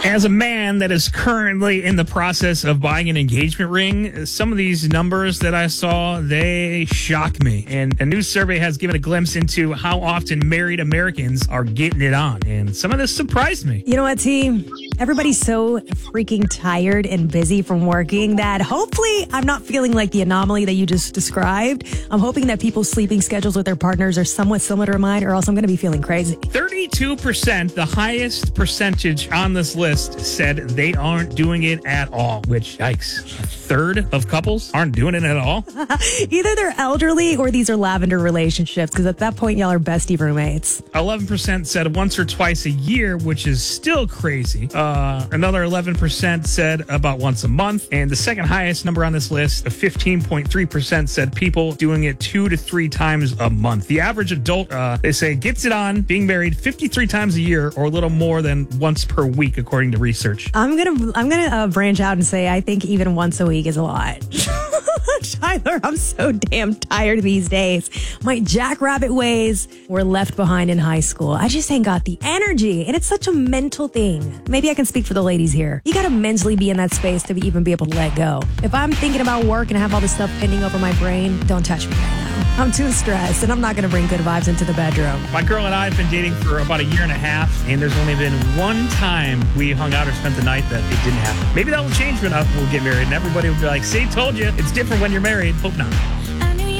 As a man that is currently in the process of buying an engagement ring, some of these numbers that I saw, they shock me. And a new survey has given a glimpse into how often married Americans are getting it on. And some of this surprised me. You know what, T? Everybody's so freaking tired and busy from working that hopefully I'm not feeling like the anomaly that you just described. I'm hoping that people's sleeping schedules with their partners are somewhat similar to mine, or else I'm going to be feeling crazy. 32%, the highest percentage on this list, said they aren't doing it at all, which, yikes, a third of couples aren't doing it at all. Either they're elderly or these are lavender relationships, because at that point, y'all are bestie roommates. 11% said once or twice a year, which is still crazy. Another 11% said about once a month. And the second highest number on this list, of 15.3%, said people doing it 2 to 3 times a month. The average adult, they say, gets it on being married 53 times a year or a little more than once per week, according to research. I'm gonna branch out and say I think even once a week is a lot. Tyler, I'm so damn tired these days. My jackrabbit ways were left behind in high school. I just ain't got the energy, and it's such a mental thing. Maybe I can speak for the ladies here. You gotta mentally be in that space to even be able to let go. If I'm thinking about work and I have all this stuff pending over my brain, don't touch me right now. I'm too stressed, and I'm not gonna bring good vibes into the bedroom. My girl and I have been dating for about a year and a half, and there's only been one time we hung out or spent the night that it didn't happen. Maybe that will change when we'll get married, and everybody will be like, see, told you, it's different when you're married. Hope not.